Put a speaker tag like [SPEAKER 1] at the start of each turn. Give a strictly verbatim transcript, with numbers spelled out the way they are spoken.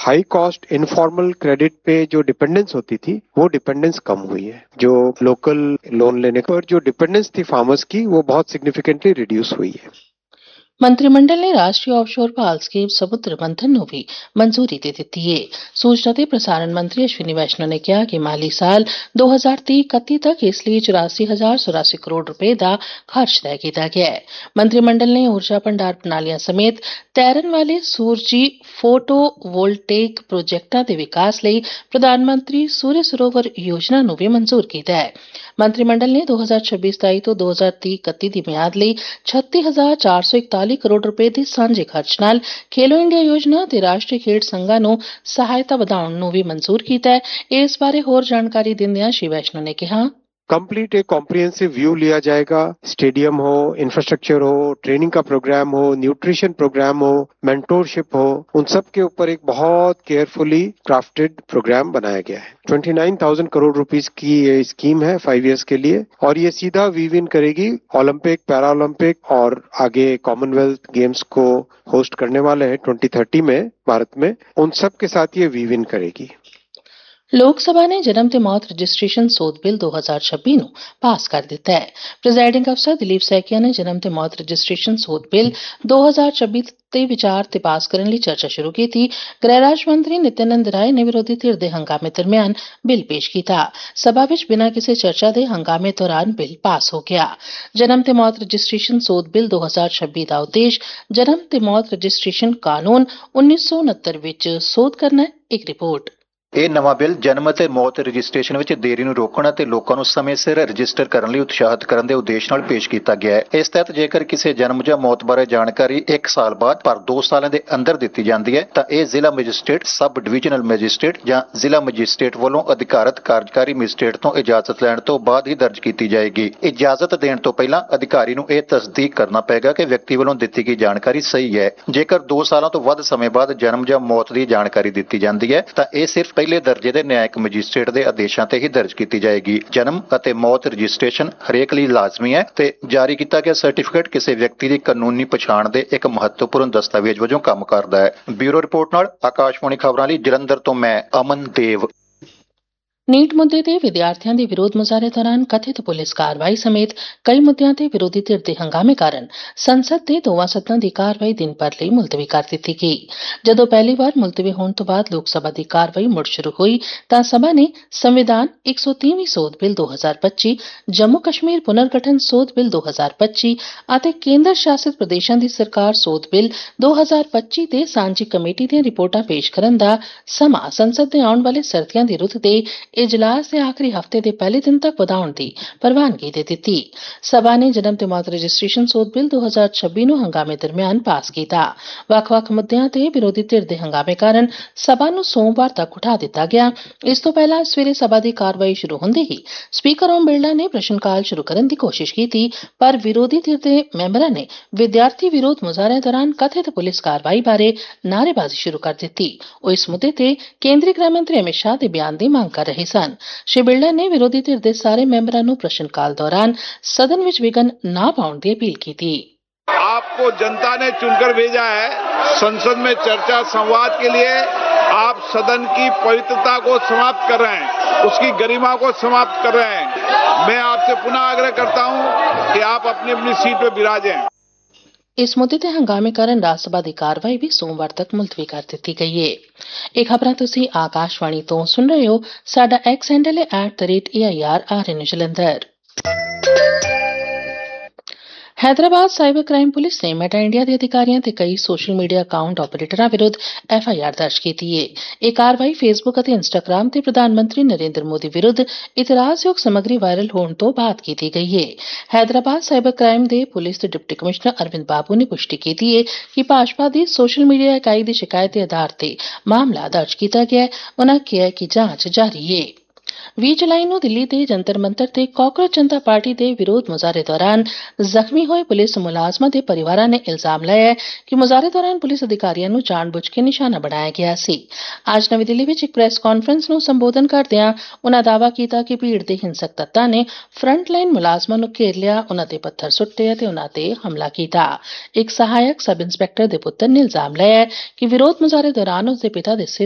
[SPEAKER 1] High cost informal credit पे जो dependence होती थी वो डिपेंडेंस कम हुई है। जो लोकल लोन लेने पर जो डिपेंडेंस थी फार्मर्स की वो बहुत सिग्निफिकेंटली रिड्यूस हुई है।
[SPEAKER 2] ਮੰਤਰੀ-ਮੰਡਲ ਨੇ ਰਾਸ਼ਟਰੀ ਆਫਸ਼ੋਰ ਭਾਲ ਸਕੀਮ ਸਮੁੰਦਰ ਮੰਥਨ ਨੂੰ ਵੀ ਮਨਜ਼ੂਰੀ ਦੇ ਦਿੱਤੀ ਹੈ। ਸੂਚਨਾ ਤੇ ਪ੍ਰਸਾਰਣ ਮੰਤਰੀ ਅਸ਼ਵਨੀ ਵੈਸ਼ਨੋ ਨੇ ਕਿਹਾ ਕਿ ਮਾਲੀ ਸਾਲ ਦੋ ਹਜ਼ਾਰ ਤੀਹ ਇਕੱਤੀ ਤੱਕ ਇਸ ਲਈ ਚੁਰਾਸੀ ਹਜ਼ਾਰ ਚੁਰਾਸੀ ਕਰੋੜ ਰੁਪਏ ਦਾ ਖਰਚ ਤੈਅ ਕੀਤਾ ਗਿਆ ਹੈ। ਮੰਤਰੀ ਮੰਡਲ ਨੇ ਊਰਜਾ ਭੰਡਾਰ ਪ੍ਰਣਾਲੀਆਂ ਸਮੇਤ ਤੈਰਨ ਵਾਲੇ ਸੂਰਜੀ ਫੋਟੋ ਵੋਲਟੇਕ ਪ੍ਰੋਜੈਕਟਾਂ ਦੇ ਵਿਕਾਸ ਲਈ ਪ੍ਰਧਾਨ ਮੰਤਰੀ ਸੂਰਯ ਸਰੋਵਰ ਯੋਜਨਾ ਨੂੰ ਵੀ ਮਨਜ਼ੂਰ ਕੀਤਾ ਹੈ। ਮੰਤਰੀ ਮੰਡਲ ਨੇ ਦੋ ਹਜ਼ਾਰ ਛੱਬੀ ਸਤਾਈ ਤੋਂ ਦੋ ਹਜ਼ਾਰ ਤੀਹ ਇਕੱਤੀ ਦੀ ਮਿਆਦ ਲਈ ਛੱਤੀ ਹਜ਼ਾਰ ਚਾਰ ਸੌ ਇਕਤਾਲੀ ਕਰੋੜ ਰੁਪਏ ਦੇ ਸਾਂਝੇ ਖਰਚ ਨਾਲ ਖੇਲੋ ਇੰਡੀਆ ਯੋਜਨਾ ਤੇ ਰਾਸ਼ਟਰੀ ਖੇਡ ਸੰਘਾਂ ਨੂੰ ਸਹਾਇਤਾ ਵਧਾਉਣ ਨੂੰ ਵੀ ਮਨਜ਼ੂਰ ਕੀਤਾ ਹੈ। ਇਸ ਬਾਰੇ ਹੋਰ ਜਾਣਕਾਰੀ ਦਿੰਦਿਆਂ ਸ਼੍ਰੀ ਵੈਸ਼ਨੋ ਨੇ ਕਿਹਾ,
[SPEAKER 1] कंप्लीट एक कॉम्प्रिहेंसिव व्यू लिया जाएगा। स्टेडियम हो, इंफ्रास्ट्रक्चर हो, ट्रेनिंग का प्रोग्राम हो, न्यूट्रिशन प्रोग्राम हो, मेंटोरशिप हो, उन सब के ऊपर एक बहुत केयरफुली क्राफ्टेड प्रोग्राम बनाया गया है। उनतीस हज़ार करोड़ रुपीस की ये स्कीम है फाइव इयर्स के लिए और ये सीधा वीव इन करेगी ओलंपिक, पैरा ओलंपिक और आगे कॉमनवेल्थ गेम्स को होस्ट करने वाले हैं ट्वेंटी थर्टी में भारत में, उन सब के साथ ये वीव इन करेगी।
[SPEAKER 2] ਲੋਕ ਸਭਾ ਨੇ ਜਨਮ ਤੇ ਮੌਤ ਰਜਿਸਟ੍ਰੇਸ਼ਨ ਸੋਧ ਬਿੱਲ ਦੋ ਹਜ਼ਾਰ ਛੱਬੀ ਨੂੰ ਪਾਸ ਕਰ ਦਿੱਤਾ ਹੈ। ਪ੍ਰੀਜ਼ਾਈਡਿੰਗ ਅਫਸਰ ਦਿਲੀਪ ਸੈਕੀਆ ਨੇ ਜਨਮ ਤੇ ਮੌਤ ਰਜਿਸਟ੍ਰੇਸ਼ਨ ਸੋਧ ਬਿੱਲ ਦੋ ਹਜ਼ਾਰ ਛੱਬੀ ਤੇ ਵਿਚਾਰ ਤੇ ਪਾਸ ਕਰਨ ਲਈ ਚਰਚਾ ਸ਼ੁਰੂ ਕੀਤੀ। ਗ੍ਰਹਿ ਰਾਜ ਮੰਤਰੀ ਨਿਤਿਆਨੰਦ ਰਾਏ ਨੇ ਵਿਰੋਧੀ ਧਿਰ ਦੇ ਹੰਗਾਮੇ ਦਰਮਿਆਨ ਬਿੱਲ ਪੇਸ਼ ਕੀਤਾ। ਸਭਾ ਵਿੱਚ ਬਿਨਾਂ ਕਿਸੇ ਚਰਚਾ ਦੇ ਹੰਗਾਮੇ ਦੌਰਾਨ ਬਿੱਲ ਪਾਸ ਹੋ ਗਿਆ। ਜਨਮ ਤੇ ਮੌਤ ਰਜਿਸਟ੍ਰੇਸ਼ਨ ਸੋਧ ਬਿੱਲ ਦੋ ਹਜ਼ਾਰ ਛੱਬੀ ਦਾ ਉਦੇਸ਼ ਜਨਮ ਤੇ ਮੌਤ ਰਜਿਸਟ੍ਰੇਸ਼ਨ ਕਾਨੂੰਨ ਉੱਨੀ ਸੌ ਉਨੱਤਰ ਵਿੱਚ ਸੋਧ ਕਰਨਾ ਹੈ। ਇੱਕ ਰਿਪੋਰਟ।
[SPEAKER 3] ਇਹ ਨਵਾਂ ਬਿੱਲ ਜਨਮ ਅਤੇ ਮੌਤ ਰਜਿਸਟ੍ਰੇਸ਼ਨ ਵਿੱਚ ਦੇਰੀ ਨੂੰ ਰੋਕਣ ਅਤੇ ਲੋਕਾਂ ਨੂੰ ਸਮੇਂ ਸਿਰ ਰਜਿਸਟਰ ਕਰਨ ਲਈ ਉਤਸ਼ਾਹਿਤ ਕਰਨ ਦੇ ਉਦੇਸ਼ ਨਾਲ ਪੇਸ਼ ਕੀਤਾ ਗਿਆ ਹੈ। ਇਸ ਤਹਿਤ ਜੇਕਰ ਕਿਸੇ ਜਨਮ ਜਾਂ ਮੌਤ ਬਾਰੇ ਜਾਣਕਾਰੀ ਇੱਕ ਸਾਲ ਬਾਅਦ ਪਰ ਦੋ ਸਾਲਾਂ ਦੇ ਅੰਦਰ ਦਿੱਤੀ ਜਾਂਦੀ ਹੈ ਤਾਂ ਇਹ ਜ਼ਿਲ੍ਹਾ ਮੈਜਿਸਟ੍ਰੇਟ, ਸਬ ਡਿਵੀਜ਼ਨਲ ਮੈਜਿਸਟ੍ਰੇਟ ਜਾਂ ਜ਼ਿਲ੍ਹਾ ਮੈਜਿਸਟ੍ਰੇਟ ਵੱਲੋਂ ਅਧਿਕਾਰਤ ਕਾਰਜਕਾਰੀ ਮੈਜਿਸਟ੍ਰੇਟ ਤੋਂ ਇਜਾਜ਼ਤ ਲੈਣ ਤੋਂ ਬਾਅਦ ਹੀ ਦਰਜ ਕੀਤੀ ਜਾਏਗੀ। ਇਜਾਜ਼ਤ ਦੇਣ ਤੋਂ ਪਹਿਲਾਂ ਅਧਿਕਾਰੀ ਨੂੰ ਇਹ ਤਸਦੀਕ ਕਰਨਾ ਪਏਗਾ ਕਿ ਵਿਅਕਤੀ ਵੱਲੋਂ ਦਿੱਤੀ ਗਈ ਜਾਣਕਾਰੀ ਸਹੀ ਹੈ। ਜੇਕਰ ਦੋ ਸਾਲਾਂ ਤੋਂ ਵੱਧ ਸਮੇਂ ਬਾਅਦ ਜਨਮ ਜਾਂ ਮੌਤ ਦੀ ਜਾਣਕਾਰੀ ਦਿੱਤੀ ਜਾਂਦੀ ਹੈ ਤਾਂ ਇਹ ਸਿਰਫ ਪਹਿਲੇ ਦਰਜੇ ਦੇ ਨਿਆਇਕ ਮੈਜਿਸਟ੍ਰੇਟ ਦੇ ਆਦੇਸ਼ਾਂ ਤੇ ਹੀ ਦਰਜ ਕੀਤੀ ਜਾਏਗੀ। ਜਨਮ ਅਤੇ ਮੌਤ ਰਜਿਸਟ੍ਰੇਸ਼ਨ ਹਰੇਕ ਲਈ ਲਾਜ਼ਮੀ ਹੈ ਤੇ ਜਾਰੀ ਕੀਤਾ ਗਿਆ ਸਰਟੀਫਿਕੇਟ ਕਿਸੇ ਵਿਅਕਤੀ ਦੀ ਕਾਨੂੰਨੀ ਪਛਾਣ ਦੇ ਇੱਕ ਮਹੱਤਵਪੂਰਨ ਦਸਤਾਵੇਜ਼ ਵਜੋਂ ਕੰਮ ਕਰਦਾ ਹੈ। ਬਿਊਰੋ ਰਿਪੋਰਟ ਨਾਲ ਆਕਾਸ਼ਵਾਣੀ ਖਬਰਾਂ ਲਈ ਜਲੰਧਰ ਤੋਂ ਮੈਂ ਅਮਨ ਦੇਵ।
[SPEAKER 2] ਨੀਟ ਮੁੱਦੇ ਤੇ ਵਿਦਿਆਰਥੀਆਂ ਦੇ ਵਿਰੋਧ ਮੁਜ਼ਾਹਰੇ ਦੌਰਾਨ ਕਥਿਤ ਪੁਲਿਸ ਕਾਰਵਾਈ ਸਮੇਤ ਕਈ ਮੁੱਦਿਆਂ ਤੇ ਵਿਰੋਧੀ ਧਿਰ ਦੇ ਹੰਗਾਮੇ ਕਾਰਨ ਸੰਸਦ ਦੇ ਦੋਵਾਂ ਸਦਨਾਂ ਦੀ ਕਾਰਵਾਈ ਦਿਨ ਭਰ ਲਈ ਮੁਲਤਵੀ ਕਰ ਦਿੱਤੀ ਗਈ। ਜਦੋਂ ਪਹਿਲੀ ਵਾਰ ਮੁਲਤਵੀ ਹੋਣ ਤੋਂ ਬਾਅਦ ਲੋਕ ਸਭਾ ਦੀ ਕਾਰਵਾਈ ਮੁੜ ਸ਼ੁਰੂ ਹੋਈ ਤਾਂ ਸਭਾ ਨੇ ਸੰਵਿਧਾਨ ਇੱਕ ਸੌ ਤੀਹਵੀਂ ਸੋਧ ਬਿੱਲ ਦੋ ਹਜ਼ਾਰ ਪੱਚੀ, ਜੰਮੂ ਕਸ਼ਮੀਰ ਪੁਨਰਗਠਨ ਸੋਧ ਬਿੱਲ ਦੋ ਹਜ਼ਾਰ ਪੱਚੀ ਅਤੇ ਕੇਂਦਰ ਸ਼ਾਸਿਤ ਪ੍ਰਦੇਸ਼ਾਂ ਦੀ ਸਰਕਾਰ ਸੋਧ ਬਿੱਲ ਦੋ ਹਜ਼ਾਰ ਪੱਚੀ ਦੇ ਸਾਂਝੀ ਕਮੇਟੀ ਦੀਆਂ ਰਿਪੋਰਟਾਂ ਪੇਸ਼ ਕਰਨ ਦਾ ਸਮਾਂ ਸੰਸਦ ਦੇ ਆਉਣ ਵਾਲੇ ਸਰਦੀਆਂ ਦੀ ਰੁੱਤ ਦੇ ਇਜਲਾਸ ਦੇ ਆਖਰੀ ਹਫ਼ਤੇ ਦੇ ਪਹਿਲੇ ਦਿਨ ਤੱਕ ਵਧਾਉਣ ਦੀ ਪ੍ਰਵਾਨਗੀ ਦੇ ਦਿੱਤੀ। ਸਭਾ ਨੇ ਜਨਮ ਤੇ ਮੌਤ ਰਜਿਸਟ੍ਰੇਸ਼ਨ ਸੋਧ ਬਿੱਲ ਦੋ ਹਜ਼ਾਰ ਛੱਬੀ ਨੂੰ ਹੰਗਾਮੇ ਦਰਮਿਆਨ ਪਾਸ ਕੀਤਾ। ਵੱਖ-ਵੱਖ ਮੁੱਦਿਆਂ ਤੇ ਵਿਰੋਧੀ ਧਿਰ ਦੇ ਹੰਗਾਮੇ ਕਾਰਨ ਸਭਾ ਨੂੰ ਸੋਮਵਾਰ ਤੱਕ ਉਠਾ ਦਿੱਤਾ ਗਿਆ। ਇਸ ਤੋਂ ਪਹਿਲਾਂ ਸਵੇਰੇ ਸਭਾ ਦੀ ਕਾਰਵਾਈ ਸ਼ੁਰੂ ਹੁੰਦੇ ਹੀ ਸਪੀਕਰ ਓਮ ਬਿਰਲਾ ਨੇ ਪ੍ਰਸ਼ਨ ਕਾਲ ਸ਼ੁਰੂ ਕਰਨ ਦੀ ਕੋਸ਼ਿਸ਼ ਕੀਤੀ, ਪਰ ਵਿਰੋਧੀ ਧਿਰ ਦੇ ਮੈਂਬਰਾਂ ਨੇ ਵਿਦਿਆਰਥੀ ਵਿਰੋਧ ਮੁਜ਼ਾਹਰਿਆਂ ਦੌਰਾਨ ਕਥਿਤ ਪੁਲਿਸ ਕਾਰਵਾਈ ਬਾਰੇ ਨਾਅਰੇਬਾਜ਼ੀ ਸ਼ੁਰੂ ਕਰ ਦਿੱਤੀ। ਉਹ ਇਸ ਮੁੱਦੇ ਤੇ ਕੇਂਦਰੀ ਗ੍ਰਹਿ ਮੰਤਰੀ ਅਮਿਤ ਸ਼ਾਹ ਦੇ ਬਿਆਨ ਦੀ ਮੰਗ ਕਰ ਰਹੇ ਸਨ। ਸ਼੍ਰੀ ਬਿਰਲਾ ਨੇ ਵਿਰੋਧੀ ਧਿਰ ਦੇ ਸਾਰੇ ਮੈਂਬਰਾਂ ਨੂੰ ਪ੍ਰਸ਼ਨ ਕਾਲ ਦੌਰਾਨ सदन में विघन ना पाने की अपील की थी।
[SPEAKER 4] आपको जनता ने चुनकर भेजा है संसद में चर्चा संवाद के लिए। आप सदन की पवित्रता को समाप्त कर रहे हैं, उसकी गरिमा को समाप्त कर रहे हैं। मैं आपसे पुनः आग्रह करता हूं कि आप अपनी अपनी सीट पर विराजें।
[SPEAKER 2] इस मुद्दे ते हंगामे कारण राज सभा की कार्रवाई भी सोमवार तक मुलतवी कर दी गई है। ਇਹ ਖਬਰਾਂ ਤੁਸੀਂ ਆਕਾਸ਼ਵਾਣੀ ਤੋਂ ਸੁਣ ਰਹੇ ਹੋ। ਸਾਡਾ ਐਕਸ ਹੈਂਡਲ ਹੈ at the rate A I R R N Jalandhar. Hyderabad cyber crime police ने मेटा इंडिया के अधिकारियों ते कई सोशल मीडिया अकाउंट ऑपरेटरों विरुद्ध एफ आई आर दर्ज की है। यह कार्रवाई फेसबुक और इंस्टाग्राम ते प्रधानमंत्री नरेंद्र मोदी विरुद्ध इतराजयोग समग्री वायरल होने तो बाद की गई है। हैदराबाद साइबर क्राइम के पुलिस के डिप्टी कमिश्नर अरविंद बाबू ने पुष्टि की है कि भाजपा की सोशल मीडिया इकाई की शिकायत के आधार पर मामला दर्ज किया गया है। उन्होंने कहा कि जांच जारी है। ਵੀਹ ਜੁਲਾਈ ਨੂੰ ਦਿੱਲੀ ਦੇ ਜੰਤਰ ਮੰਤਰ ਤੇ ਕਾਂਗਰਸ ਜਨਤਾ ਪਾਰਟੀ ਦੇ ਵਿਰੋਧ ਮੁਜ਼ਾਹਰੇ ਦੌਰਾਨ ਜ਼ਖਮੀ ਹੋਏ ਪੁਲਿਸ ਮੁਲਾਜ਼ਮਾਂ ਦੇ ਪਰਿਵਾਰਾਂ ਨੇ ਇਲਜ਼ਾਮ ਲਾਇਆ ਕਿ ਮੁਜ਼ਾਹਰੇ ਦੌਰਾਨ ਪੁਲਿਸ ਅਧਿਕਾਰੀਆਂ ਨੂੰ ਜਾਣਬੁੱਝ ਕੇ ਨਿਸ਼ਾਨਾ ਬਣਾਇਆ ਗਿਆ ਸੀ। ਅੱਜ ਨਵੀਂ ਦਿੱਲੀ ਵਿੱਚ ਇੱਕ ਪ੍ਰੈਸ ਕਾਨਫਰੰਸ ਨੂੰ ਸੰਬੋਧਨ ਕਰਦਿਆਂ ਉਨ੍ਹਾਂ ਦਾਅਵਾ ਕੀਤਾ ਕਿ ਭੀੜ ਦੇ ਹਿੰਸਕ ਤੱਤਾਂ ਨੇ ਫਰੰਟ ਲਾਈਨ ਮੁਲਾਜ਼ਮਾਂ ਨੂੰ ਘੇਰ ਲਿਆ, ਉਨ੍ਹਾਂ ਤੇ ਪੱਥਰ ਸੁੱਟੇ ਅਤੇ ਉਨ੍ਹਾਂ ਤੇ ਹਮਲਾ ਕੀਤਾ। ਇੱਕ ਸਹਾਇਕ ਸਬ ਇੰਸਪੈਕਟਰ ਦੇ ਪੁੱਤਰ ਨੇ ਇਲਜ਼ਾਮ ਲਾਇਆ ਕਿ ਵਿਰੋਧ ਮੁਜ਼ਾਹਰੇ ਦੌਰਾਨ ਉਸ ਦੇ ਪਿਤਾ ਦੇ ਸਿਰ